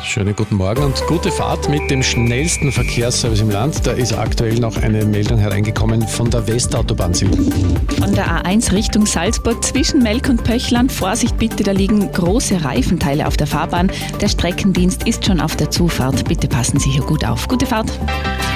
Schönen guten Morgen und gute Fahrt mit dem schnellsten Verkehrsservice im Land. Da ist aktuell noch eine Meldung hereingekommen von der Westautobahn. Von der A1 Richtung Salzburg zwischen Melk und Pöchland. Vorsicht bitte, da liegen große Reifenteile auf der Fahrbahn. Der Streckendienst ist schon auf der Zufahrt. Bitte passen Sie hier gut auf. Gute Fahrt.